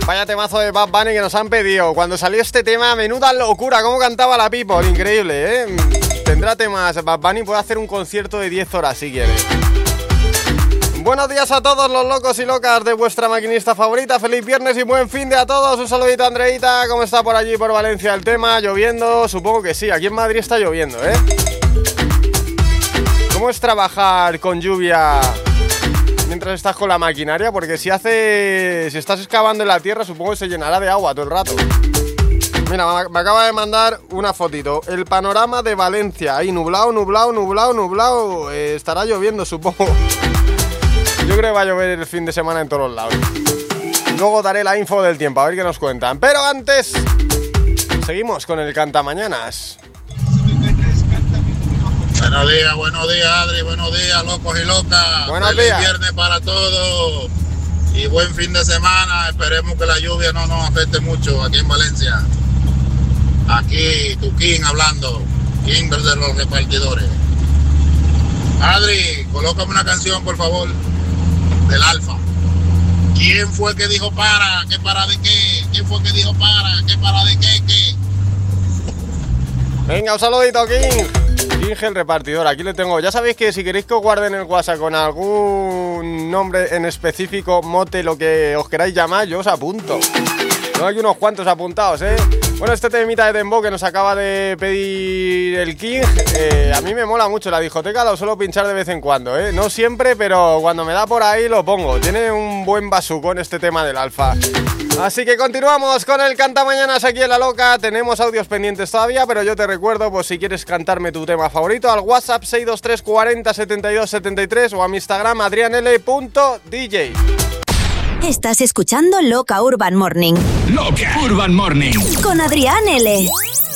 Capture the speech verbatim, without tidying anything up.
Vaya temazo de Bad Bunny que nos han pedido. Cuando salió este tema, menuda locura, cómo cantaba la People, increíble, ¿eh? Tendrá temas, Bad Bunny puede hacer un concierto de diez horas si quiere. Buenos días a todos los locos y locas de vuestra maquinista favorita. Feliz viernes y buen fin de a todos. Un saludito a Andreita, ¿cómo está por allí, por Valencia el tema? ¿Lloviendo? Supongo que sí, aquí en Madrid está lloviendo, ¿eh? ¿Cómo es trabajar con lluvia mientras estás con la maquinaria? Porque si hace... si estás excavando en la tierra, supongo que se llenará de agua todo el rato. Mira, me acaba de mandar una fotito. El panorama de Valencia. Ahí nublado, nublado, nublado, nublado. Eh, estará lloviendo, supongo. Yo creo que va a llover el fin de semana en todos los lados. Luego daré la info del tiempo, a ver qué nos cuentan. Pero antes, seguimos con el Cantamañanas. Buenos días, buenos días, Adri, buenos días, locos y locas. Buenos Feliz días. viernes para todos y buen fin de semana. Esperemos que la lluvia no nos afecte mucho aquí en Valencia. Aquí, tu King hablando, King de los repartidores. Adri, colócame una canción, por favor, del Alfa. ¿Quién fue que dijo para? ¿Qué para de qué? ¿Quién fue que dijo para? ¿Qué para de qué? ¿Qué? Venga, un saludito, King. King el repartidor, aquí le tengo. Ya sabéis que si queréis que os guarden el WhatsApp con algún nombre en específico, mote, lo que os queráis llamar, yo os apunto. Tengo aquí unos cuantos apuntados, ¿eh? Bueno, este temita de Dembow que nos acaba de pedir el King, eh, a mí me mola mucho. La discoteca lo suelo pinchar de vez en cuando, ¿eh? No siempre, pero cuando me da por ahí lo pongo. Tiene un buen basucón este tema del Alfa. Así que continuamos con el Cantamañanas aquí en La Loca. Tenemos audios pendientes todavía, pero yo te recuerdo, pues si quieres cantarme tu tema favorito, al WhatsApp seis dos tres cuarenta setenta y dos setenta y tres o a mi Instagram adrianl punto d j. Estás escuchando Loca Urban Morning. Loca Urban Morning. Con Adrián L.